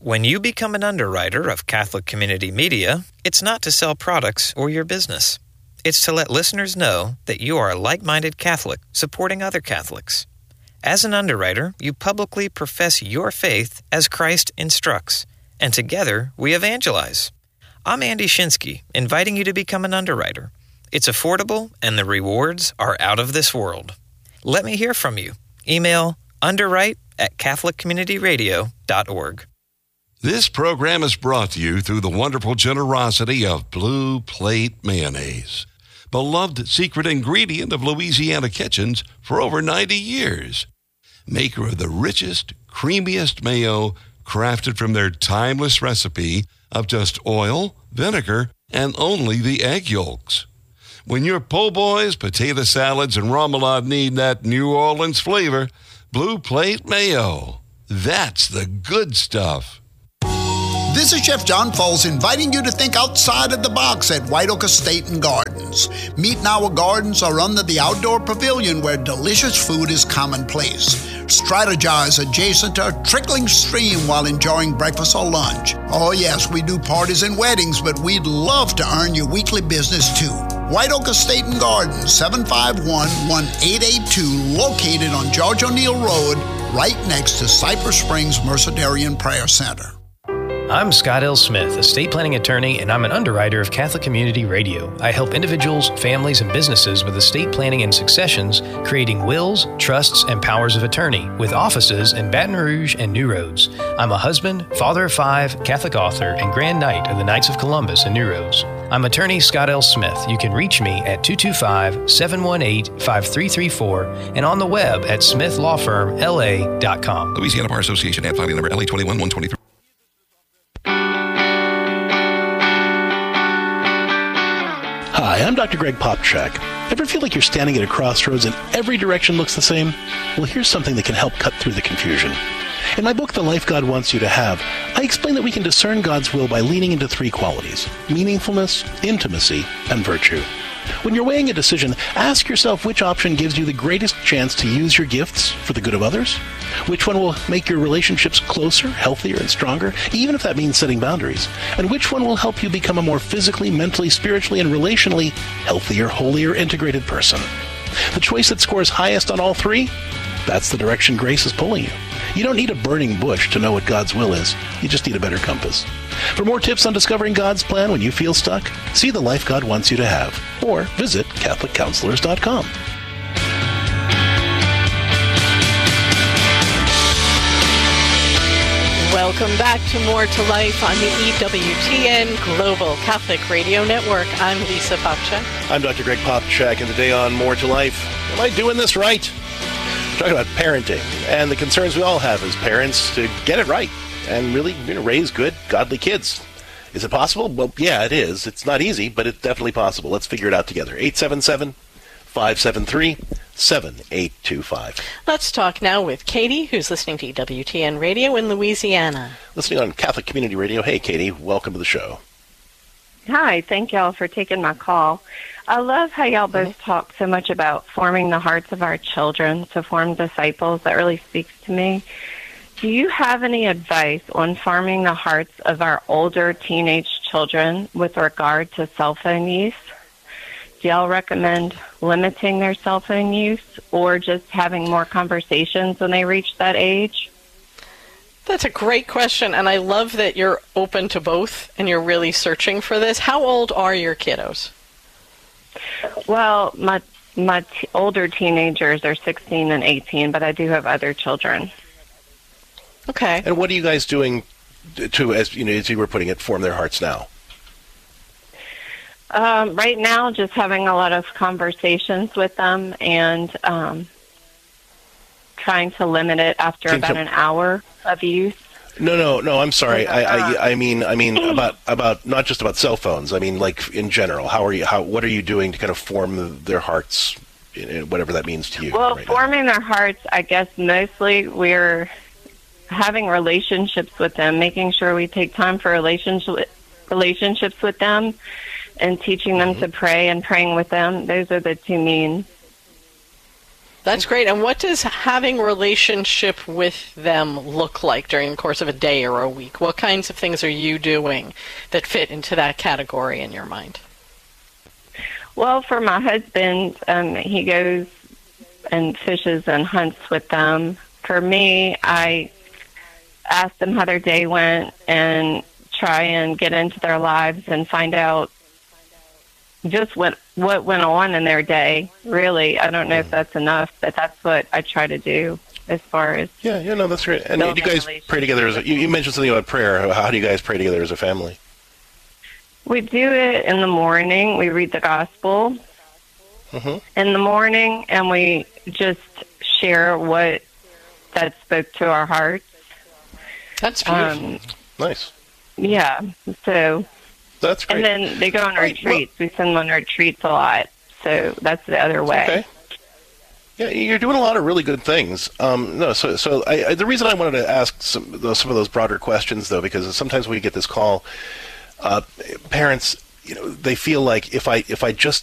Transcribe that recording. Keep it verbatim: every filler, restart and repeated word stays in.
When you become an underwriter of Catholic Community Media, it's not to sell products or your business. It's to let listeners know that you are a like-minded Catholic supporting other Catholics. As an underwriter, you publicly profess your faith as Christ instructs, and together we evangelize. I'm Andy Shinsky, inviting you to become an underwriter. It's affordable, and the rewards are out of this world. Let me hear from you. Email underwrite at catholic community radio dot org. This program is brought to you through the wonderful generosity of Blue Plate Mayonnaise, beloved secret ingredient of Louisiana kitchens for over ninety years. Maker of the richest, creamiest mayo, crafted from their timeless recipe of just oil, vinegar, and only the egg yolks. When your po' boys, potato salads, and remoulade need that New Orleans flavor, Blue Plate Mayo. That's the good stuff. This is Chef John Foles inviting you to think outside of the box at White Oak Estate and Gardens. Meet in our gardens or under the outdoor pavilion where delicious food is commonplace. Strategize adjacent to a trickling stream while enjoying breakfast or lunch. Oh yes, we do parties and weddings, but we'd love to earn your weekly business too. White Oak Estate and Gardens, seven five one, one eight eight two, located on George O'Neill Road, right next to Cypress Springs Mercedarian Prayer Center. I'm Scott L. Smith, estate planning attorney, and I'm an underwriter of Catholic Community Radio. I help individuals, families, and businesses with estate planning and successions, creating wills, trusts, and powers of attorney, with offices in Baton Rouge and New Roads. I'm a husband, father of five, Catholic author, and Grand Knight of the Knights of Columbus in New Roads. I'm attorney Scott L. Smith. You can reach me at two two five, seven one eight, five three three four and on the web at smith law firm l a dot com. Louisiana Bar Association, ad filing number L A twenty-one one twenty-three. Hi, I'm Doctor Greg Popchak. Ever feel like you're standing at a crossroads and every direction looks the same? Well, here's something that can help cut through the confusion. In my book, The Life God Wants You to Have, I explain that we can discern God's will by leaning into three qualities: meaningfulness, intimacy, and virtue. When you're weighing a decision, ask yourself which option gives you the greatest chance to use your gifts for the good of others, which one will make your relationships closer, healthier, and stronger, even if that means setting boundaries, and which one will help you become a more physically, mentally, spiritually, and relationally healthier, holier, integrated person. The choice that scores highest on all three? That's the direction grace is pulling you. You don't need a burning bush to know what God's will is. You just need a better compass. For more tips on discovering God's plan when you feel stuck, see The Life God Wants You to Have, or visit catholic counselors dot com. Welcome back to More to Life on the E W T N Global Catholic Radio Network. I'm Lisa Popchak. I'm Doctor Greg Popchak, and today on More to Life, am I doing this right? We're talking about parenting and the concerns we all have as parents to get it right and really, you know, raise good, godly kids. Is it possible? Well, yeah, it is. It's not easy, but it's definitely possible. Let's figure it out together. eight seven seven, five seven three, seven eight two five. Let's talk now with Katie, who's listening to E W T N Radio in Louisiana. Listening on Catholic Community Radio. Hey, Katie, welcome to the show. Hi, thank y'all for taking my call. I love how y'all both mm-hmm. talk so much about forming the hearts of our children to form disciples. That really speaks to me. Do you have any advice on forming the hearts of our older teenage children with regard to cell phone use? Do y'all recommend limiting their cell phone use or just having more conversations when they reach that age? That's a great question, and I love that you're open to both and you're really searching for this. How old are your kiddos? Well, my my t- older teenagers are sixteen and eighteen, but I do have other children. Okay. And what are you guys doing to, as you know, as you were putting it, form their hearts now? Um, right now, just having a lot of conversations with them and um, trying to limit it after Can about to... an hour of use. No, no, no. I'm sorry. I, I, I mean, I mean about about not just about cell phones. I mean, like in general. How are you? How what are you doing to kind of form their hearts, whatever that means to you? Well, right forming now? their hearts, I guess mostly we're having relationships with them, making sure we take time for relationship relationships with them, and teaching them mm-hmm. to pray and praying with them. Those are the two main That's great. And what does having a relationship with them look like during the course of a day or a week? What kinds of things are you doing that fit into that category in your mind? Well, for my husband, um, he goes and fishes and hunts with them. For me, I ask them how their day went and try and get into their lives and find out just what what went on in their day. Really, I don't know if that's enough, but that's what I try to do as far as yeah, yeah, no, that's great. And you guys pray together as a, you, you mentioned something about prayer. How do you guys pray together as a family? We do it in the morning. We read the gospel mm-hmm. in the morning, and we just share what that spoke to our hearts. That's beautiful. Um, nice. Yeah. So. That's great. And then they go on retreats. Well, we send them on retreats a lot. So that's the other way. Okay. Yeah, you're doing a lot of really good things. Um, no, so so I, I, the reason I wanted to ask some those, some of those broader questions, though, because sometimes we get this call, uh, parents, you know, they feel like if I if I just